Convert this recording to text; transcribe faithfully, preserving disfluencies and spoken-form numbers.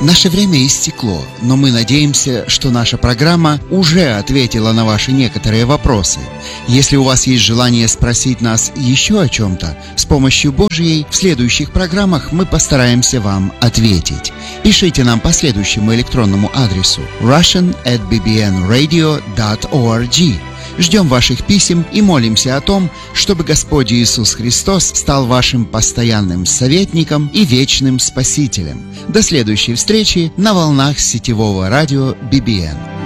Наше время истекло, но мы надеемся, что наша программа уже ответила на ваши некоторые вопросы. Если у вас есть желание спросить нас еще о чем-то, с помощью Божьей в следующих программах мы постараемся вам ответить. Пишите нам по следующему электронному адресу russian at b b n radio dot org. Ждем ваших писем и молимся о том, чтобы Господь Иисус Христос стал вашим постоянным советником и вечным Спасителем. До следующей встречи на волнах сетевого радио би би эн.